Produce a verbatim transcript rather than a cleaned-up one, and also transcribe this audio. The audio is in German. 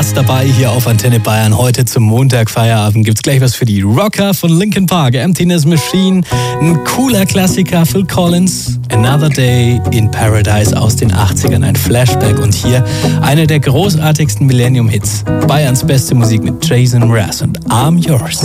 Spaß dabei hier auf Antenne Bayern. Heute zum Montag Feierabend gibt's gleich was für die Rocker von Linkin Park, Emptiness Machine, ein cooler Klassiker, Phil Collins, Another Day in Paradise aus den achtzigern, ein Flashback und hier einer der großartigsten Millennium-Hits. Bayerns beste Musik mit Jason Mraz und I'm Yours.